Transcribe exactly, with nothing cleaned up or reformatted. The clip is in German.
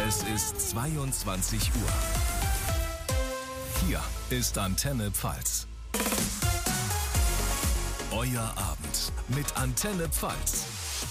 Es ist zweiundzwanzig Uhr. Hier ist Antenne Pfalz. Euer Abend mit Antenne Pfalz.